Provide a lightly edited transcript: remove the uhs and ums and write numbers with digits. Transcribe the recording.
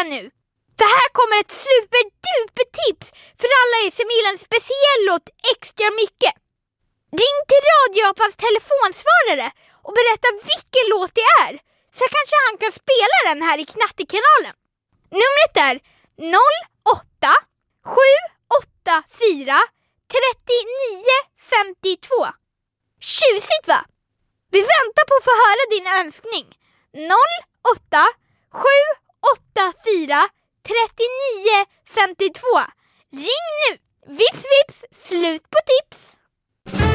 nu. För här kommer ett superduper-tips för alla er som gillar en speciell låt extra mycket. Ring till Radio Japans telefonsvarare och berätta vilken låt det är. Så kanske han kan spela den här i Knattekanalen. Numret är 08 784 3952. Tjusigt va? Vi väntar på att få höra din önskning. 08 784 3952. Ring nu! Vips vips, slut på tips!